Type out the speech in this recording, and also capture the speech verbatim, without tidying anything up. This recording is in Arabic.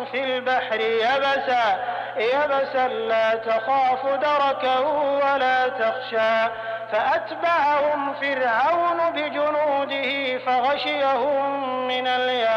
في البحر يبسا يبسا لا تخاف دركا ولا تخشى فأتبعهم فرعون بجنوده فغشيهم من اليم